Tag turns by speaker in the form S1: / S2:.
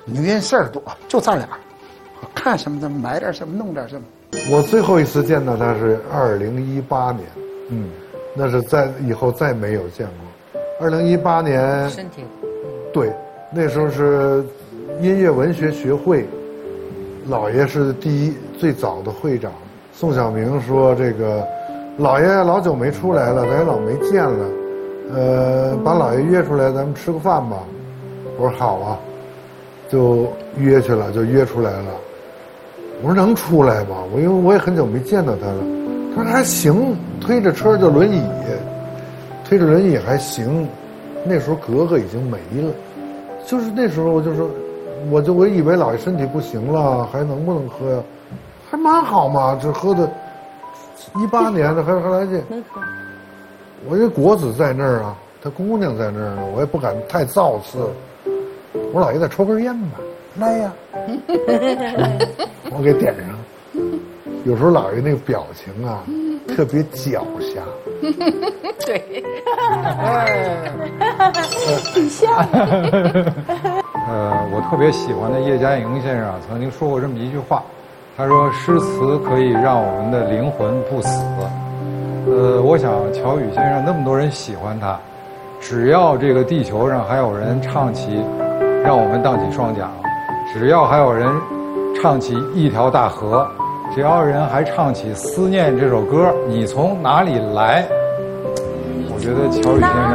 S1: 女人事儿多，就咱俩，看什么咱们买点什么，弄点什么。
S2: 我最后一次见到他是2018年，那是以后再没有见过。2018年，
S3: 身体，
S2: 对，那时候是音乐文学学会，老爷是最早的会长。宋晓明说：“这个老爷老久没出来了，咱也老没见了，把老爷约出来，咱们吃个饭吧。”我说好啊，就约去了，就约出来了。我说能出来吗？因为我也很久没见到他了。他说还行，推着车就轮椅，推着轮椅还行。那时候格格已经没了，就是那时候我就说，我以为老爷身体不行了，还能不能喝呀？还蛮好嘛，这喝的，18年的还来劲。
S3: 能喝。
S2: 我这果子在那儿啊，他姑娘在那儿呢，我也不敢太造次。我说老爷再抽根烟吧，来呀，我给点上。有时候老爷那个表情啊，特别狡黠。
S3: 对，
S4: 挺像。
S5: 我特别喜欢的叶嘉莹先生曾经说过这么一句话，他说：“诗词可以让我们的灵魂不死。”我想乔羽先生那么多人喜欢他，只要这个地球上还有人唱起《让我们荡起双桨》，只要还有人唱起《一条大河》，只要人还唱起《思念》这首歌，你从哪里来？我觉得乔羽先生